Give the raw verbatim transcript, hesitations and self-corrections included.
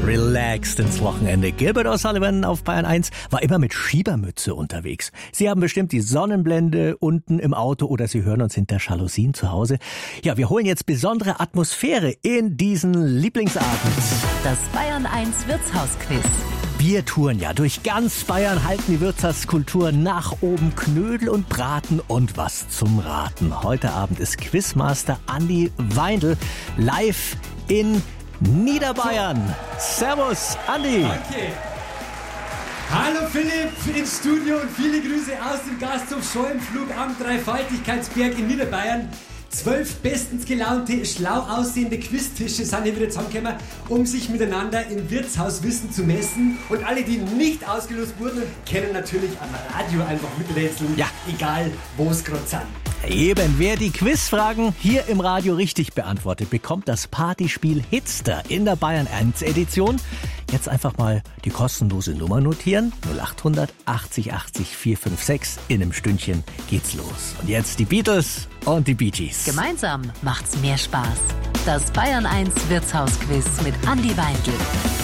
Relaxed ins Wochenende. Gilbert O'Sullivan auf Bayern eins war immer mit Schiebermütze unterwegs. Sie haben bestimmt die Sonnenblende unten im Auto oder Sie hören uns hinter Jalousien zu Hause. Ja, wir holen jetzt besondere Atmosphäre in diesen Lieblingsabend. Das Bayern eins Wirtshausquiz. Wir touren ja durch ganz Bayern, halten die Wirtshauskultur nach oben, Knödel und Braten und was zum Raten. Heute Abend ist Quizmaster Andi Weindl live in Niederbayern. Servus, Andi. Danke. Hallo Philipp ins Studio und viele Grüße aus dem Gasthof Schollenflug am Dreifaltigkeitsberg in Niederbayern. Zwölf bestens gelaunte, schlau aussehende Quiztische sind hier wieder zusammengekommen, um sich miteinander im Wirtshauswissen zu messen. Und alle, die nicht ausgelost wurden, können natürlich am Radio einfach miträtseln, ja. Egal wo es gerade sind. Eben, wer die Quizfragen hier im Radio richtig beantwortet, bekommt das Partyspiel Hitster in der Bayern eins Edition. Jetzt einfach mal die kostenlose Nummer notieren. null acht hundert achtzig achtzig vier fünf sechs. In einem Stündchen geht's los. Und jetzt die Beatles und die Bee Gees. Gemeinsam macht's mehr Spaß. Das Bayern eins Wirtshausquiz mit Andi Weindl.